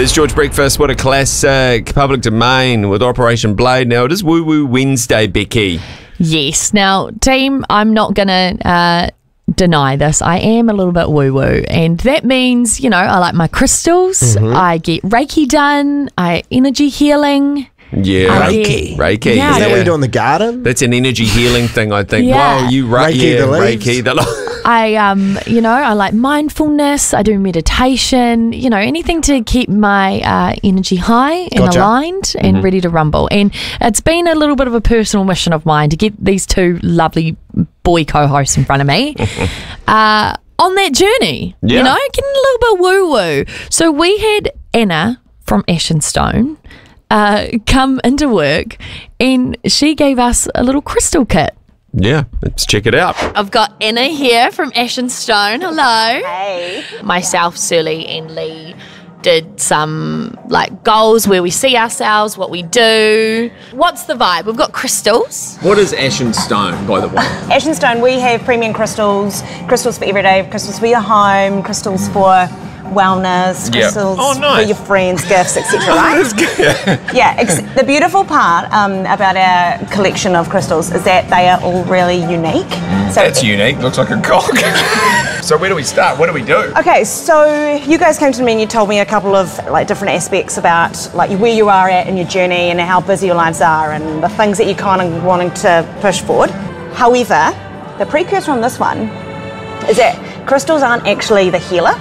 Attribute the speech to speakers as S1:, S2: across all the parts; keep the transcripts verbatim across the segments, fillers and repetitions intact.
S1: It's George Breakfast. What a classic. Public Domain with Operation Blade. Now, it is Woo Woo Wednesday, Becky.
S2: Yes. Now, team, I'm not going to uh, deny this. I am a little bit woo-woo. And that means, you know, I like my crystals. Mm-hmm. I get Reiki done. I energy healing.
S1: Yeah.
S3: Reiki.
S1: Reiki.
S2: Yeah.
S3: Is that
S1: yeah.
S3: what you do in the garden?
S1: That's an energy healing thing, I think.
S2: Yeah.
S1: Wow, you ra-
S3: Reiki
S1: yeah,
S3: the leaves.
S1: Reiki the
S2: I, um, you know, I like mindfulness. I do meditation, you know, anything to keep my uh, energy high and
S3: Gotcha.
S2: aligned and ready to rumble. And it's been a little bit of a personal mission of mine to get these two lovely boy co-hosts in front of me uh, on that journey,
S1: Yeah.
S2: you know, getting a little bit woo-woo. So we had Anna from Ash and Stone uh, come into work and she gave us a little crystal kit.
S1: Yeah, let's check it out.
S2: I've got Anna here from Ash and Stone. Hello.
S4: Hey.
S2: Myself, Surly, and Lee did some like goals where we see ourselves, what we do. What's the vibe? We've got crystals.
S1: What is Ash and Stone, by the way?
S4: Ash and Stone, we have premium crystals, crystals for every day, crystals for your home, crystals for wellness,
S1: Yeah.
S4: crystals
S1: Oh, nice.
S4: for your friends, gifts, et cetera. Right? Yeah. Ex- the beautiful part um, about our collection of crystals is that they are all really unique. So
S1: That's unique. Looks like a cock. So where do we start? What do we do?
S4: Okay, so you guys came to me and you told me a couple of like different aspects about like where you are at in your journey and how busy your lives are and the things that you're kind of wanting to push forward. However, the precursor on this one is that crystals aren't actually the healer.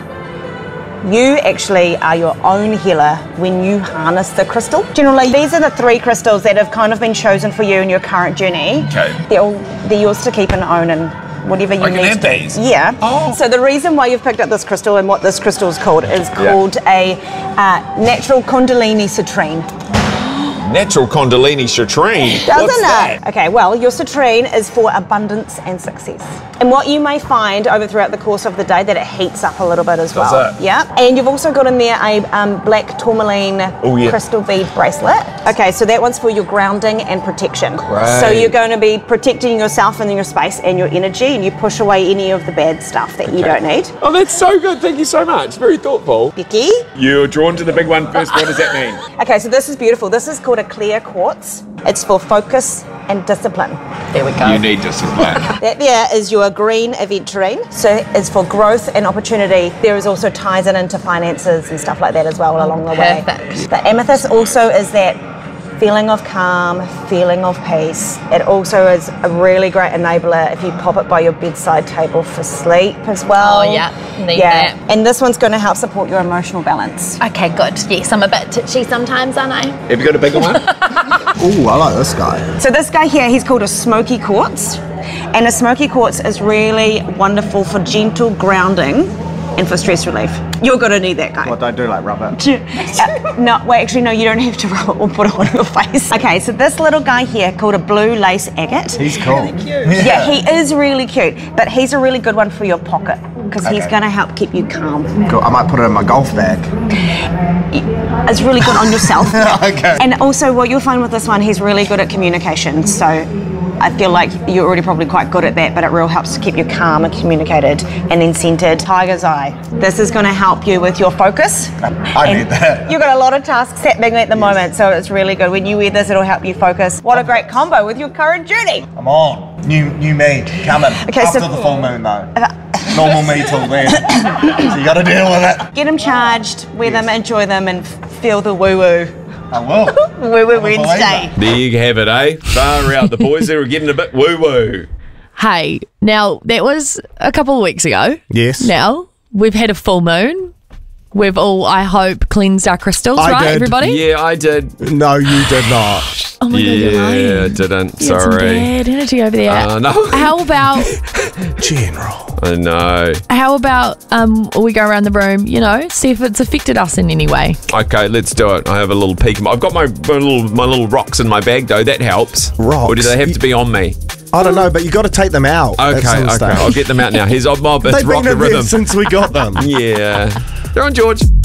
S4: You actually are your own healer when you harness the crystal. Generally, these are the three crystals that have kind of been chosen for you in your current journey.
S1: Okay.
S4: They're all they're yours to keep and own and whatever you
S1: I can
S4: need.
S1: have these?
S4: Yeah.
S1: Oh.
S4: So the reason why you've picked up this crystal and what this crystal is called is called a uh, natural Kundalini citrine.
S1: Natural Kundalini citrine.
S4: Doesn't
S1: What's
S4: it?
S1: that?
S4: Okay, well, your citrine is for abundance and success. And what you may find over throughout the course of the day that it heats up a little bit as
S1: Does
S4: well.
S1: it?
S4: Yeah. And you've also got in there a um, black tourmaline
S1: Oh, yeah.
S4: crystal bead bracelet. Okay, so that one's for your grounding and protection.
S1: Great.
S4: So you're going to be protecting yourself and your space and your energy, and you push away any of the bad stuff that you don't need.
S1: Oh, that's so good. Thank you so much. Very thoughtful.
S4: Becky?
S1: You're drawn to the big one first. What does that mean?
S4: Okay, so this is beautiful. This is called a clear quartz. It's for focus and discipline.
S2: There we go.
S1: You need discipline.
S4: That there is your green aventurine. So it's for growth and opportunity. There is also ties it into finances and stuff like that as well along the way.
S2: Perfect.
S4: The amethyst also is that feeling of calm, feeling of peace. It also is a really great enabler if you pop it by your bedside table for sleep as well.
S2: Oh, yeah. Need
S4: yeah.
S2: that.
S4: And this one's going to help support your emotional balance.
S2: Okay, good. Yes, I'm a bit titchy sometimes, aren't I?
S1: Have you got a bigger one?
S3: Ooh, I like this guy.
S4: So this guy here, he's called a smoky quartz. And a smoky quartz is really wonderful for gentle grounding and for stress relief. You're going to need that guy.
S3: What do I do, like rub it?
S4: Uh, no, well, actually, no, you don't have to rub it or put it on your face. Okay, so this little guy here called a blue lace agate.
S3: He's cool.
S4: Yeah, he is really cute, but he's a really good one for your pocket because he's
S3: Okay.
S4: going to help keep you calm.
S3: Cool. I might put it in my golf bag.
S4: It's really good on yourself.
S3: Okay.
S4: And also, what you'll find with this one, he's really good at communication. So I feel like you're already probably quite good at that, but it really helps to keep you calm and communicated. And then scented Tiger's Eye. This is going to help you with your focus.
S3: I
S4: And
S3: need that.
S4: You've got a lot of tasks happening at the moment, so it's really good. When you wear this, it'll help you focus. What a great combo with your current journey.
S3: I'm on. New new me coming.
S4: Okay,
S3: After
S4: so-
S3: the full moon though. Normal me till then. So you got to deal with it.
S4: Get them charged, wear them, enjoy them, and f- feel the woo-woo.
S3: I will.
S4: Woo-woo
S3: I'm a
S4: Wednesday.
S3: believer.
S1: There you have it, eh? Far out. The boys there are getting a bit woo-woo.
S2: Hey, now that was a couple of weeks ago.
S3: Yes.
S2: Now we've had a full moon. We've all, I hope, cleansed our crystals,
S3: I
S2: right,
S3: did.
S2: everybody?
S1: Yeah, I did.
S3: No, you did not.
S2: Oh my god, you're
S1: Yeah,
S2: lying.
S1: I didn't.
S2: You had some
S1: Sorry.
S2: bad energy over there.
S1: Uh, no.
S2: How about
S3: General.
S1: I know.
S2: how about um we go around the room, you know, see if it's affected us in any way?
S1: Okay, let's do it. I have a little peek. I've got my, my little my little rocks in my bag though. That helps.
S3: Rocks?
S1: Or do they have to be on me?
S3: I don't know, but you got to take them out. at
S1: Okay,
S3: some
S1: okay.
S3: stage.
S1: I'll get them out now. Here's Odd Mob. It's
S3: They've
S1: Rock
S3: been
S1: the
S3: in there
S1: Rhythm.
S3: since we got them.
S1: Yeah. They're on George.